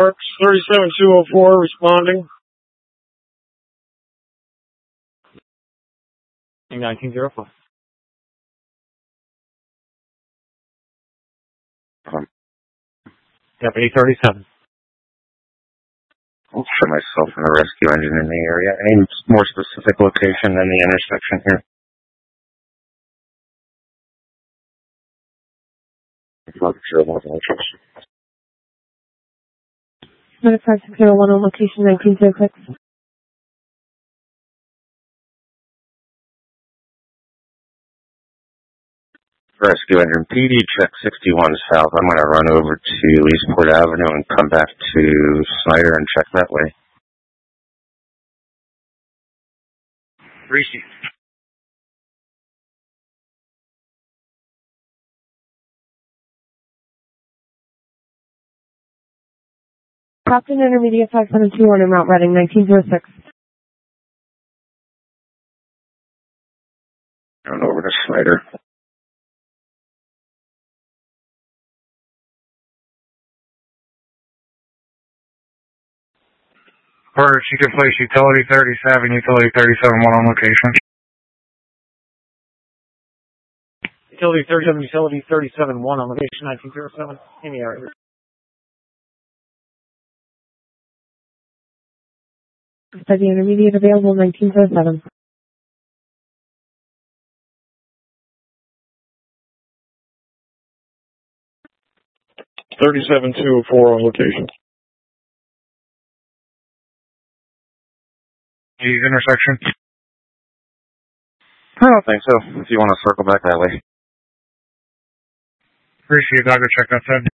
Parks 37204 responding. 1905. Deputy 37. I'll show myself in a rescue engine in the area. Any more specific location than the intersection here? Minute 5601 on location 1906. Rescue engine PD check 61 south. I'm going to run over to Eastport Avenue and come back to Snyder and check that way. Receive. Captain Intermediate 5721 in Mount Reading 1906. Run over to Snyder. First, you can place utility 37, utility 37-1 on location. Utility 37, utility 37-1 on location 1907 in the area. Study Intermediate available 1907. $37,204 on location. Intersection? I don't think so. If you want to circle back that way. Appreciate it. I'll go check that side.